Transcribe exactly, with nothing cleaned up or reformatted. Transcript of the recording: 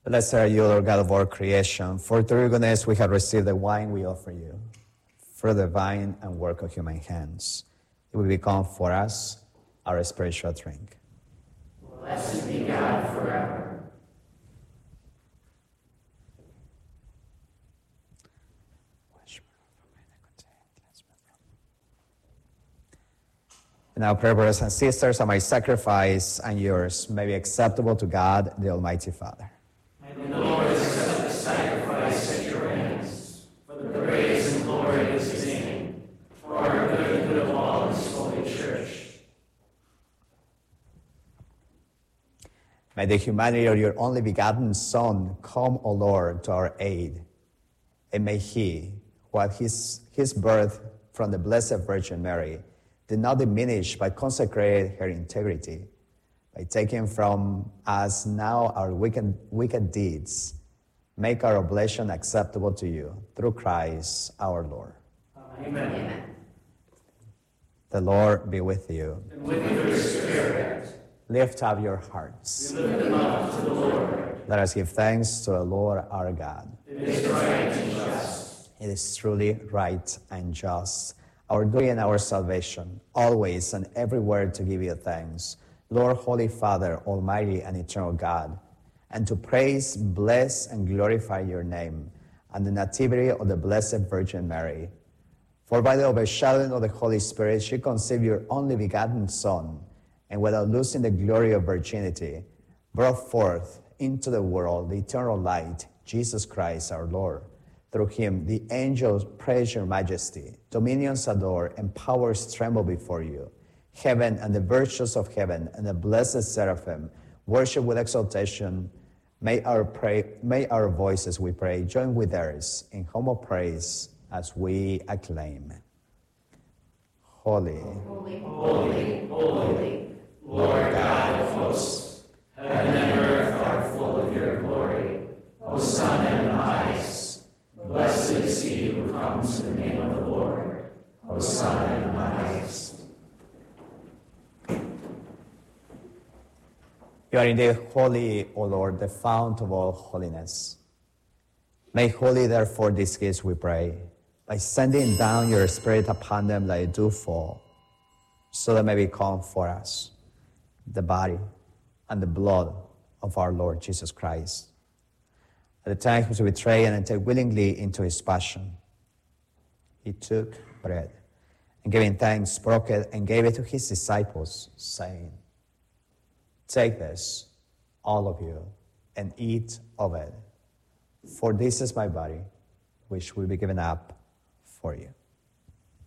Blessed are you, Lord God of all creation, for through your goodness we have received the wine we offer you, for the vine and work of human hands. It will become for us our spiritual drink. Blessed be God forever. Now, pray, brothers and sisters, that my sacrifice and yours may be acceptable to God, the Almighty Father. May the Lord accept the sacrifice at your hands, for the praise and glory of his name, for our good and good of all his holy church. May the humanity of your only begotten Son come, O Lord, to our aid. And may he, who at his, his birth from the Blessed Virgin Mary, did not diminish but consecrated her integrity, by taking from us now our wicked, wicked deeds, make our oblation acceptable to you, through Christ our Lord. Amen. Amen. The Lord be with you. And with your spirit. Lift up your hearts. We lift them up to the Lord. Let us give thanks to the Lord our God. It is right and just. It is truly right and just, our duty and our salvation, always and everywhere to give you thanks, Lord, Holy Father, Almighty and eternal God, and to praise, bless, and glorify your name, and the nativity of the Blessed Virgin Mary. For by the overshadowing of the Holy Spirit, she conceived your only begotten Son, and without losing the glory of virginity, brought forth into the world the eternal light, Jesus Christ our Lord. Through him, the angels praise your majesty, dominions adore, and powers tremble before you. Heaven and the virtues of heaven and the blessed seraphim worship with exaltation. May our, pray, may our voices, we pray, join with theirs in humble praise as we acclaim. Holy, holy, holy, holy, Lord God of hosts, heaven and earth are full of your glory. Hosanna in the highest. Blessed is he who comes in the name of the Lord. Hosanna in the highest. You are indeed holy, O Lord, the fount of all holiness. Make holy, therefore, these gifts, we pray, by sending down your Spirit upon them like dew fall, so that may become for us the body and the blood of our Lord Jesus Christ. At the time he was betrayed and entered willingly into his passion, he took bread, and giving thanks, broke it, and gave it to his disciples, saying, "Take this, all of you, and eat of it, for this is my body, which will be given up for you."